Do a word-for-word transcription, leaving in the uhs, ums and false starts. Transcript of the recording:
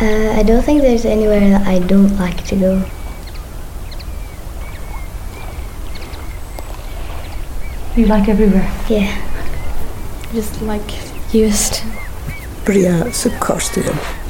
Uh, I don't think there's anywhere that I don't like to go. You like everywhere? Yeah. Just like used. Bria subcostum.